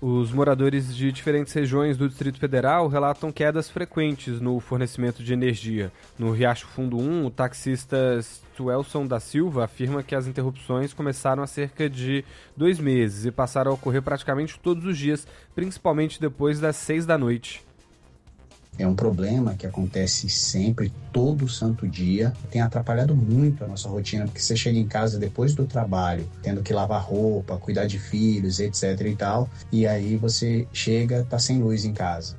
Os moradores de diferentes regiões do Distrito Federal relatam quedas frequentes no fornecimento de energia. No Riacho Fundo 1, o taxista Stuelson da Silva afirma que as interrupções começaram há cerca de 2 meses e passaram a ocorrer praticamente todos os dias, principalmente depois das 6 da noite. É um problema que acontece sempre, todo santo dia. Tem atrapalhado muito a nossa rotina, porque você chega em casa depois do trabalho, tendo que lavar roupa, cuidar de filhos, etc e tal, e aí você chega, tá sem luz em casa.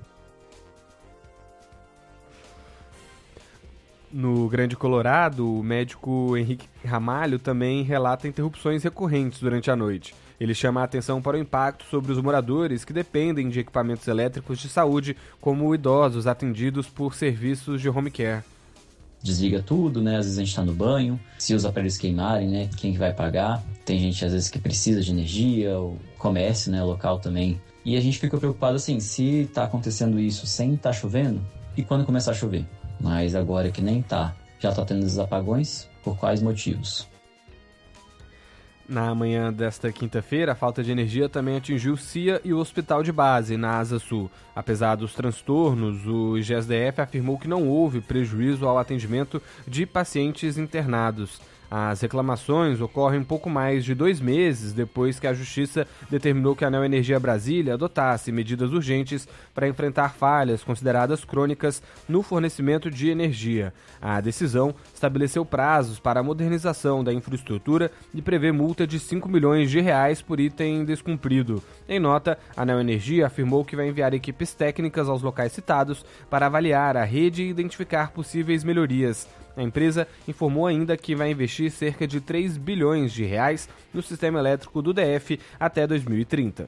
No Grande Colorado, o médico Henrique Ramalho também relata interrupções recorrentes durante a noite. Ele chama a atenção para o impacto sobre os moradores que dependem de equipamentos elétricos de saúde, como idosos atendidos por serviços de home care. Desliga tudo, né? Às vezes a gente está no banho, se os aparelhos queimarem, né? Quem que vai pagar? Tem gente às vezes que precisa de energia, o comércio, né? Local também. E a gente fica preocupado assim, se está acontecendo isso sem estar chovendo, e quando começar a chover? Mas agora que nem tá, já está tendo esses apagões, por quais motivos? Na manhã desta quinta-feira, a falta de energia também atingiu CIA e o Hospital de Base, na Asa Sul. Apesar dos transtornos, o IGESDF afirmou que não houve prejuízo ao atendimento de pacientes internados. As reclamações ocorrem pouco mais de 2 meses depois que a Justiça determinou que a Neo Energia Brasília adotasse medidas urgentes para enfrentar falhas consideradas crônicas no fornecimento de energia. A decisão estabeleceu prazos para a modernização da infraestrutura e prevê multa de R$5 milhões por item descumprido. Em nota, a Neo Energia afirmou que vai enviar equipes técnicas aos locais citados para avaliar a rede e identificar possíveis melhorias. A empresa informou ainda que vai investir cerca de R$3 bilhões no sistema elétrico do DF até 2030.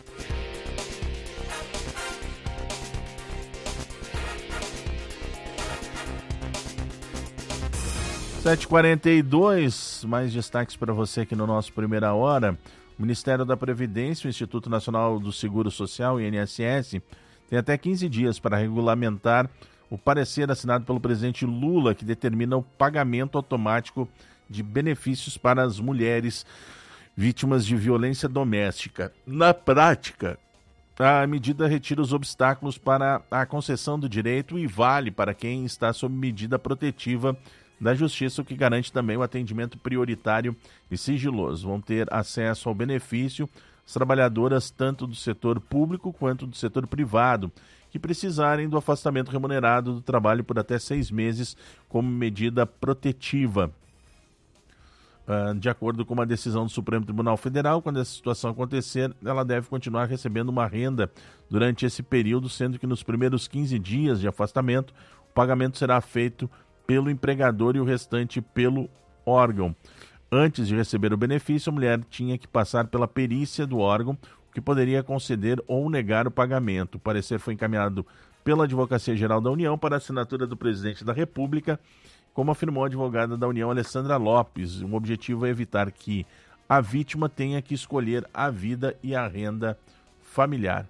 Sete h 42, mais destaques para você aqui no nosso Primeira Hora. O Ministério da Previdência, o Instituto Nacional do Seguro Social, INSS, tem até 15 dias para regulamentar o parecer assinado pelo presidente Lula, que determina o pagamento automático de benefícios para as mulheres vítimas de violência doméstica. Na prática, a medida retira os obstáculos para a concessão do direito e vale para quem está sob medida protetiva da Justiça, o que garante também o atendimento prioritário e sigiloso. Vão ter acesso ao benefício as trabalhadoras tanto do setor público quanto do setor privado, que precisarem do afastamento remunerado do trabalho por até 6 meses como medida protetiva. De acordo com uma decisão do Supremo Tribunal Federal, quando essa situação acontecer, ela deve continuar recebendo uma renda durante esse período, sendo que nos primeiros 15 dias de afastamento, o pagamento será feito pelo empregador e o restante pelo órgão. Antes de receber o benefício, a mulher tinha que passar pela perícia do órgão, que poderia conceder ou negar o pagamento. O parecer foi encaminhado pela Advocacia Geral da União para a assinatura do Presidente da República, como afirmou a advogada da União, Alessandra Lopes. O objetivo é evitar que a vítima tenha que escolher a vida e a renda familiar.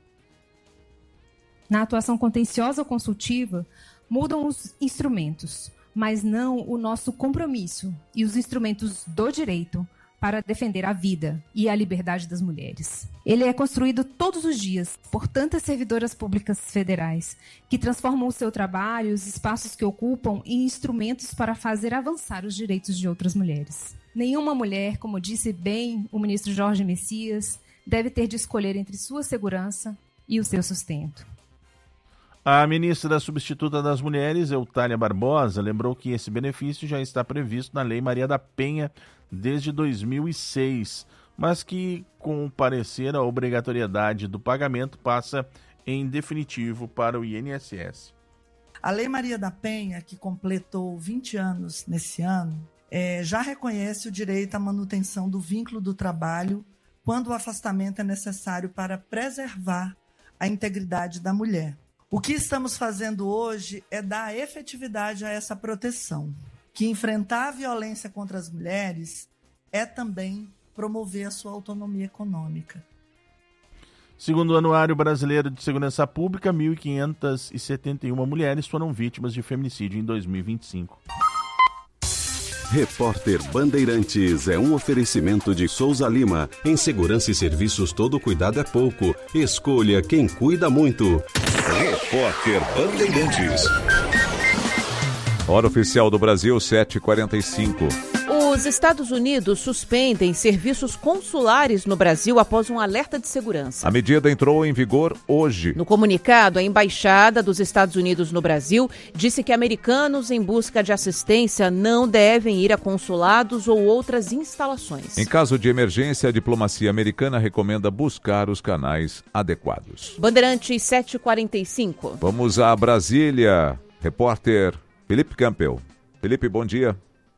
Na atuação contenciosa ou consultiva, mudam os instrumentos, mas não o nosso compromisso e os instrumentos do direito para defender a vida e a liberdade das mulheres. Ele é construído todos os dias por tantas servidoras públicas federais que transformam o seu trabalho e os espaços que ocupam em instrumentos para fazer avançar os direitos de outras mulheres. Nenhuma mulher, como disse bem o ministro Jorge Messias, deve ter de escolher entre sua segurança e o seu sustento. A ministra substituta das Mulheres, Eutália Barbosa, lembrou que esse benefício já está previsto na Lei Maria da Penha desde 2006, mas que, com o parecer, a obrigatoriedade do pagamento passa em definitivo para o INSS. A Lei Maria da Penha, que completou 20 anos nesse ano, já reconhece o direito à manutenção do vínculo do trabalho quando o afastamento é necessário para preservar a integridade da mulher. O que estamos fazendo hoje é dar efetividade a essa proteção, que enfrentar a violência contra as mulheres é também promover a sua autonomia econômica. Segundo o Anuário Brasileiro de Segurança Pública, 1.571 mulheres foram vítimas de feminicídio em 2025. Repórter Bandeirantes é um oferecimento de Souza Lima. Em segurança e serviços, todo cuidado é pouco. Escolha quem cuida muito. Repórter Bandeirantes. Hora oficial do Brasil, 7h45. Os Estados Unidos suspendem serviços consulares no Brasil após um alerta de segurança. A medida entrou em vigor hoje. No comunicado, a Embaixada dos Estados Unidos no Brasil disse que americanos em busca de assistência não devem ir a consulados ou outras instalações. Em caso de emergência, a diplomacia americana recomenda buscar os canais adequados. Bandeirantes 7h45. Vamos a Brasília. Repórter Felipe Campbell. Felipe, bom dia.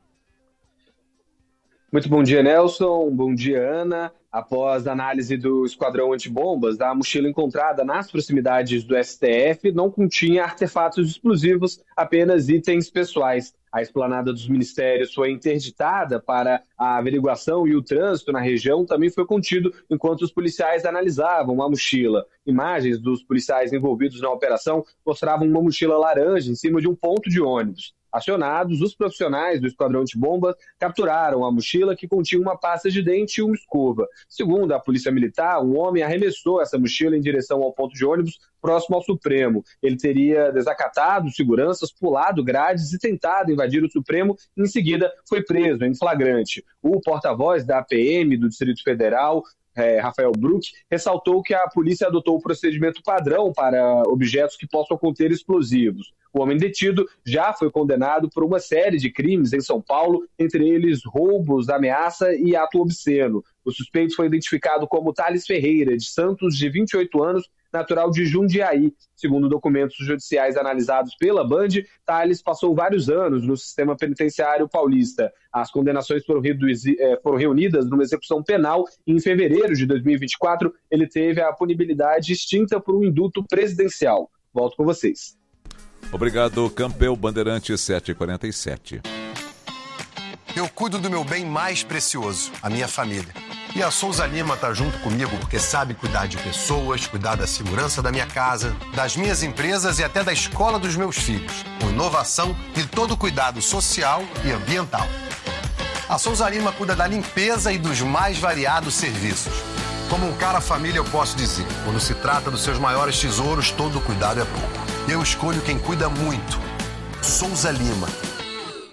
Muito bom dia, Nelson. Bom dia, Ana. Após a análise do esquadrão antibombas, a mochila encontrada nas proximidades do STF não continha artefatos explosivos, apenas itens pessoais. A esplanada dos ministérios foi interditada para a averiguação e o trânsito na região também foi contido enquanto os policiais analisavam a mochila. Imagens dos policiais envolvidos na operação mostravam uma mochila laranja em cima de um ponto de ônibus. Acionados, os profissionais do esquadrão antibombas capturaram a mochila que continha uma pasta de dente e uma escova. Segundo a polícia militar, um homem arremessou essa mochila em direção ao ponto de ônibus próximo ao Supremo. Ele teria desacatado seguranças, pulado grades e tentado invadir o Supremo e, em seguida, foi preso em flagrante. O porta-voz da PM do Distrito Federal, Rafael Bruck, ressaltou que a polícia adotou o procedimento padrão para objetos que possam conter explosivos. O homem detido já foi condenado por uma série de crimes em São Paulo, entre eles roubos, ameaça e ato obsceno. O suspeito foi identificado como Thales Ferreira, de Santos, de 28 anos, natural de Jundiaí. Segundo documentos judiciais analisados pela Band, Thales passou vários anos no sistema penitenciário paulista. As condenações foram reunidas numa execução penal e em fevereiro de 2024 ele teve a punibilidade extinta por um indulto presidencial. Volto com vocês. Obrigado, Campbell. Bandeirantes 7h47. Eu cuido do meu bem mais precioso, a minha família. E a Souza Lima está junto comigo porque sabe cuidar de pessoas, cuidar da segurança da minha casa, das minhas empresas e até da escola dos meus filhos, com inovação e todo cuidado social e ambiental. A Souza Lima cuida da limpeza e dos mais variados serviços. Como um cara família, eu posso dizer, quando se trata dos seus maiores tesouros, todo cuidado é pouco. Eu escolho quem cuida muito. Souza Lima.